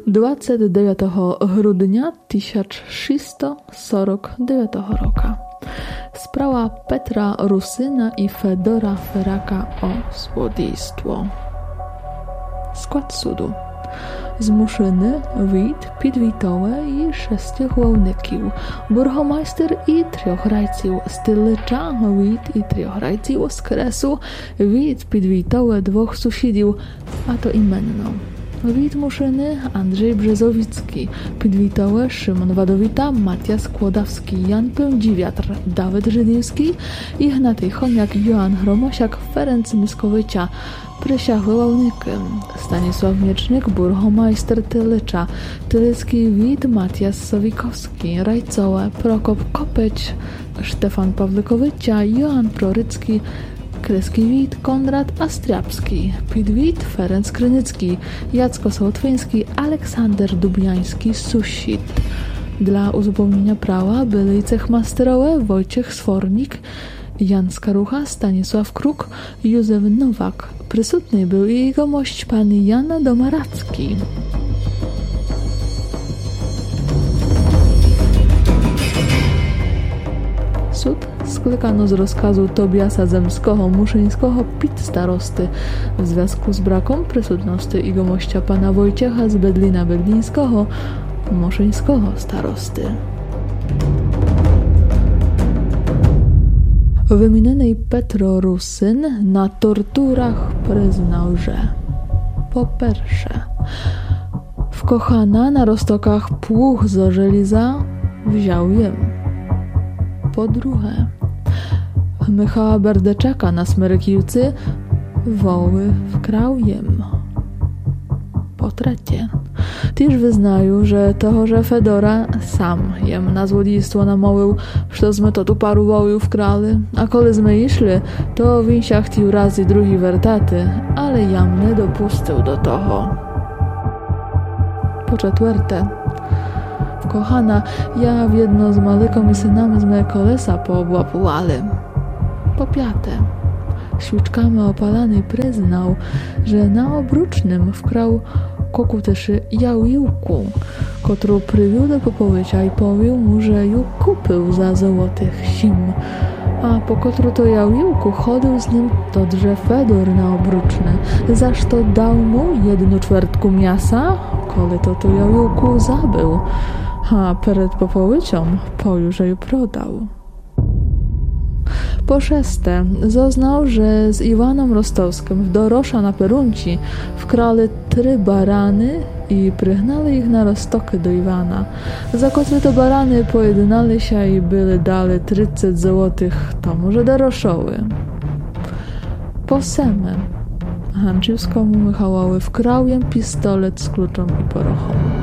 29 grudnia 1649 roku. Sprawa Petra Rusyna i Fedora Ferraka o złodziejstwo. Skład sudu. Z Muszyny wit підвітове i 6 łowników, burgomajster i 3 rajców, z Tylycza wit i 3 rajców, z Kresu wit підвітове 2 sąsiadów, a to imenno. Wit Muszyny Andrzej Brzezowicki, підвітове Szymon Wadowita, Matias Kłodawski, Jan Pędziwiatr, Dawid Żydiewski, Ignaty Choniak, Joan Hromosiak, Ferenc Myskowycia, Prysiachły łowniky, Stanisław Miecznik, burgomajster Tylycza, Tylecki wit Matias Sowikowski, Rajcołe, Prokop Kopeć, Stefan Pawlykowycia, Joan Prorycki, Kreski wit Konrad Astriapski, підвіт Ferenc Krynicki, Jacko Sołotwyński, Aleksander Dubiański, Susit. Dla uzupełnienia prawa byli cechmasterowe Wojciech Sfornik, Jan Skarucha, Stanisław Kruk, Józef Nowak. Prysutny był i jego mość pan Jan Domaracki. Sud sklekano z rozkazu Tobiasa Zemskiego Muszyńskiego pit starosty w związku z braką prysutności jego mościa pana Wojciecha z Bedlina Bedlińskiego Muszyńskiego starosty. Wymieniony Petro Rusyn na torturach przyznał, że po pierwsze wkochana na roztokach płuch z żeliza wziął jem. Po drugie Michała Berdeczaka na Smyrykiwcy woły wkrał jem. Po trzecie też wyznaju, że toho, że Fedora sam jem na złodziejstwo namówił, żtośmy to tu paru wołów wkrali, a kole zmy išli, to winsia chcił raz i drugi wertaty, ale jam nie dopuścił do toho. Po czwarte kochana, ja w jedno z malyką i synami z mojego kolesa poobłapowali. Po piąte świeczkami opalany przyznał, że na obrucznym wkrał kokuteszy jawiłku, którą przywiódł do popowycia i powił mu, że ją kupił za złotych sim, a po którą to jawiłku chodził z nim to drze Fedor na obruczny, zaż to dał mu 1/4 miasa, kole to jawiłku zabył, a przed popołycią powił, że ją prodał. Po szóste zeznał, że z Iwanem Rostowskim w Dorosza na Perunci wkrali 3 barany i przygnali ich na roztoky do Iwana, za które to barany pojednali się i byli dali 30 złotych tomu, że doroszoły. Po seme Hanczywskiemu Michałowi wkrał jem pistolet z kluczem i porochą.